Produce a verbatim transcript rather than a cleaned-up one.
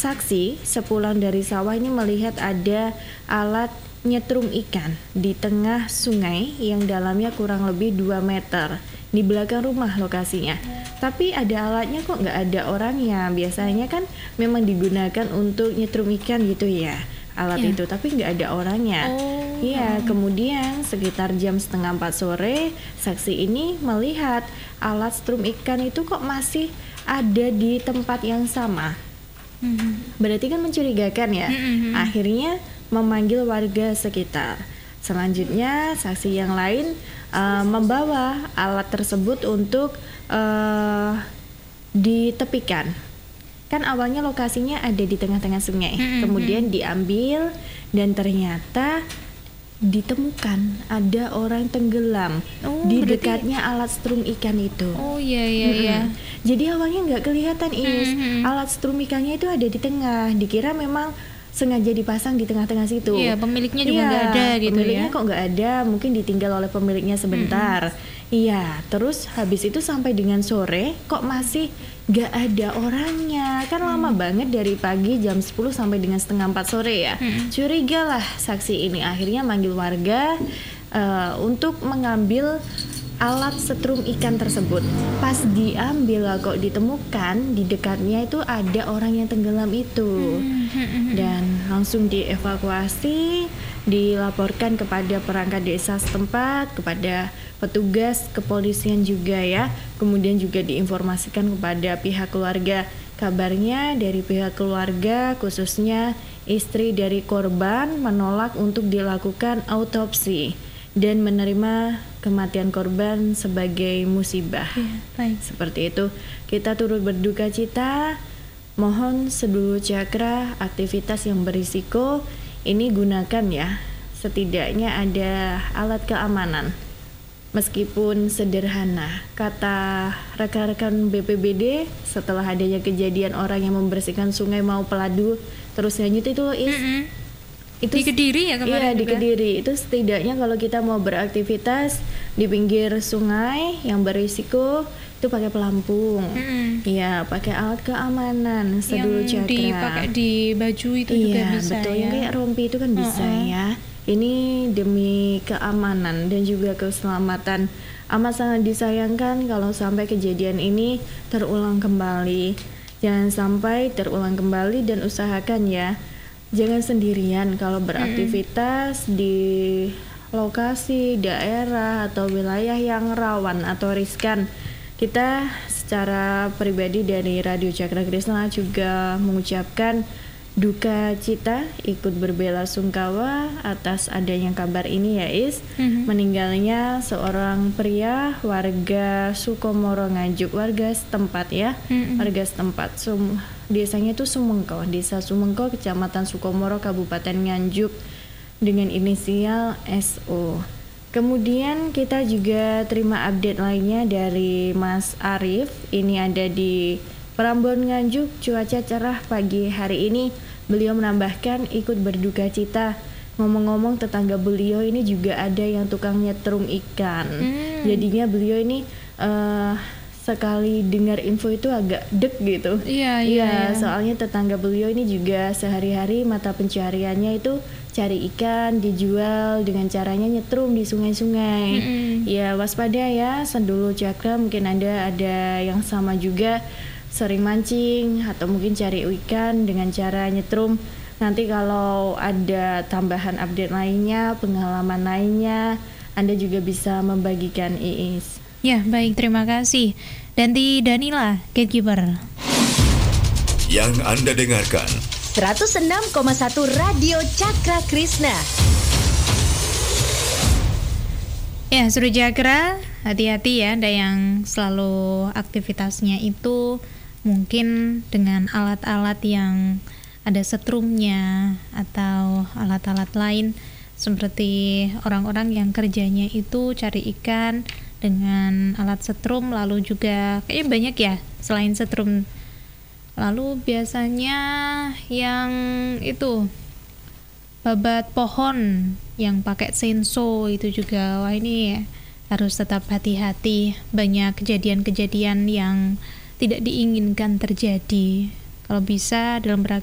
saksi sepulang dari sawah ini melihat ada alat nyetrum ikan di tengah sungai yang dalamnya kurang lebih dua meter di belakang rumah lokasinya. Tapi ada alatnya kok nggak ada orangnya. Biasanya kan memang digunakan untuk nyetrum ikan gitu ya alat Ya. itu, tapi nggak ada orangnya. Oh. Iya, kemudian sekitar jam setengah empat sore saksi ini melihat alat strum ikan itu kok masih ada di tempat yang sama. Mhm. Berarti kan mencurigakan ya. Mhm. Akhirnya memanggil warga sekitar. Selanjutnya saksi yang lain uh, membawa alat tersebut untuk uh, ditepikan. Kan awalnya lokasinya ada di tengah-tengah sungai, Mm-hmm. kemudian diambil dan ternyata ditemukan ada orang tenggelam Oh, di berarti- dekatnya alat strum ikan itu. Oh iya iya iya. Mm-mm. Jadi awalnya nggak kelihatan Is, Mm-mm. alat strum ikannya itu ada di tengah. Dikira memang sengaja dipasang di tengah-tengah situ. Iya, pemiliknya juga Iya, nggak ada gitu pemiliknya ya. kok nggak ada, mungkin ditinggal oleh pemiliknya sebentar. Iya, terus habis itu sampai dengan sore kok masih nggak ada orangnya. Kan lama banget dari pagi jam sepuluh sampai dengan setengah empat sore ya. Mm. Curiga lah saksi ini, akhirnya manggil warga eh, untuk mengambil alat setrum ikan tersebut. Pas diambil lah kok ditemukan di dekatnya itu ada orang yang tenggelam itu. Dan langsung dievakuasi, dilaporkan kepada perangkat desa setempat, kepada petugas kepolisian juga ya. Kemudian juga diinformasikan kepada pihak keluarga. Kabarnya dari pihak keluarga, khususnya istri dari korban, menolak untuk dilakukan autopsi dan menerima kematian korban sebagai musibah. Iya, baik. Seperti itu. Kita turut berduka cita. Mohon seluruh cakra aktivitas yang berisiko ini gunakan ya. Setidaknya ada alat keamanan. Meskipun sederhana, kata rekan-rekan B P B D setelah adanya kejadian orang yang membersihkan sungai mau peladu terus hanyut itu loh Is. Mm-mm. Itu Di Kediri ya iya kemarin di juga? Kediri itu setidaknya kalau kita mau beraktivitas di pinggir sungai yang berisiko itu pakai pelampung. Mm-mm. Iya, pakai alat keamanan seluruh Yang cakra. dipakai di baju itu juga Iya, bisa betul. ya. Yang kayak rompi itu kan bisa Mm-mm. ya. Ini demi keamanan dan juga keselamatan. Amat sangat disayangkan kalau sampai kejadian ini terulang kembali. Jangan sampai terulang kembali dan usahakan ya. Jangan sendirian kalau beraktivitas di lokasi, daerah atau wilayah yang rawan atau riskan. Kita secara pribadi dari Radio Cakra Krishna juga mengucapkan duka cita, ikut berbela sungkawa atas adanya kabar ini ya Is. Mhm. Meninggalnya seorang pria warga Sukomoro Nganjuk, warga setempat ya. Mhm. Warga setempat. Sum, desanya itu Sumengko, Desa Sumengko, Kecamatan Sukomoro, Kabupaten Nganjuk dengan inisial S O. Kemudian kita juga terima update lainnya dari Mas Arif. Ini ada di Prambon Nganjuk, cuaca cerah pagi hari ini. Beliau menambahkan ikut berduka cita. Ngomong-ngomong tetangga beliau ini juga ada yang tukang nyetrum ikan. Hmm. Jadinya beliau ini eh, sekali dengar info itu agak deg gitu. Iya, iya, iya. Soalnya tetangga beliau ini juga sehari-hari mata pencariannya itu cari ikan, dijual dengan caranya nyetrum di sungai-sungai. Mm-mm. Ya waspada ya, Sendulu Cakra mungkin Anda ada yang sama juga sering mancing atau mungkin cari ikan dengan cara nyetrum. Nanti kalau ada tambahan update lainnya, pengalaman lainnya, Anda juga bisa membagikan Iis. Ya, baik, terima kasih. Danti Danila, Gatekeeper. Yang Anda dengarkan seratus enam koma satu Radio Cakra Krishna. Ya, Suruh Cakra, hati-hati ya, ada yang selalu aktivitasnya itu mungkin dengan alat-alat yang ada setrumnya atau alat-alat lain, seperti orang-orang yang kerjanya itu cari ikan dengan alat setrum, lalu juga kayaknya banyak ya selain setrum. Lalu biasanya yang itu babat pohon yang pakai senso itu juga, wah ini harus tetap hati-hati. Banyak kejadian-kejadian yang tidak diinginkan terjadi. Kalau bisa dalam